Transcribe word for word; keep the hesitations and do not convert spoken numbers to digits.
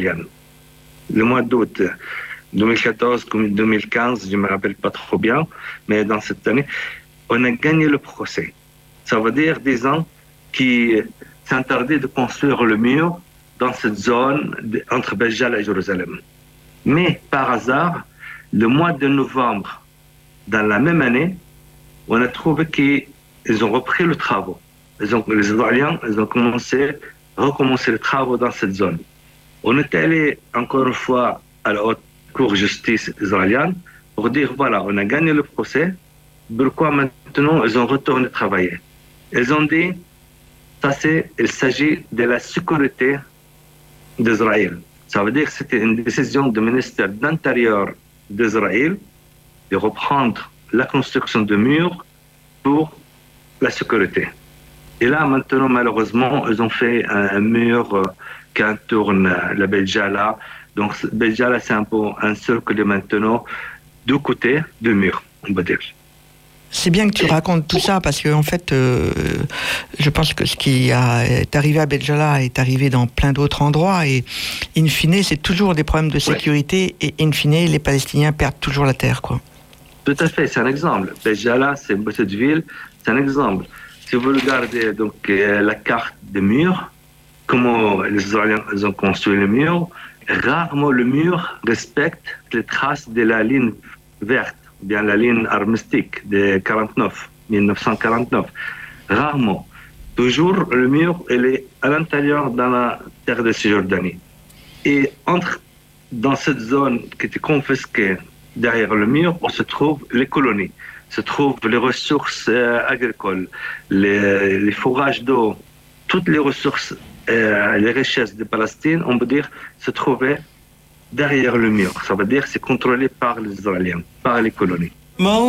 Le mois d'août deux mille quatorze comme deux mille quinze, je ne me rappelle pas trop bien, mais dans cette année, on a gagné le procès. Ça veut dire, disons, qui s'interdit de construire le mur dans cette zone entre Béjala et Jérusalem. Mais par hasard, le mois de novembre, dans la même année, on a trouvé qu'ils ont repris le travaux. Ils ont, les Israéliens ils ont commencé, recommencé les travaux dans cette zone. On est allé encore une fois à la haute cour de justice israélienne pour dire voilà, on a gagné le procès, pourquoi maintenant ils ont retourné travailler. Ils ont dit ça c'est, il s'agit de la sécurité d'Israël. Ça veut dire que c'était une décision du ministère de l'Intérieur d'Israël de reprendre la construction de murs pour la sécurité. Et là, maintenant, malheureusement, ils ont fait un, un mur qui entoure la Béjala. Donc, Béjala, c'est un peu un cercle maintenant, deux côtés du mur, on va dire. C'est bien que tu racontes tout ça parce que en fait, euh, je pense que ce qui a, est arrivé à Béjala est arrivé dans plein d'autres endroits et in fine, c'est toujours des problèmes de sécurité ouais. Et in fine, les Palestiniens perdent toujours la terre, quoi. Tout à fait, c'est un exemple. Béjala, c'est une petite ville, c'est un exemple. Si vous regardez donc euh, la carte des murs, comment les Israéliens ils ont construit le mur, rarement le mur respecte les traces de la ligne verte. Bien la ligne armistique de quarante-neuf, mille neuf cent quarante-neuf. Rarement. Toujours, le mur, il est à l'intérieur dans la terre de Cisjordanie. Et entre, dans cette zone qui était confisquée derrière le mur, on se trouve les colonies, se trouvent les ressources euh, agricoles, les, les forages d'eau, toutes les ressources, euh, les richesses de Palestine, on peut dire, se trouvaient derrière le mur. Ça veut dire que c'est contrôlé par les Israéliens, par les colonies.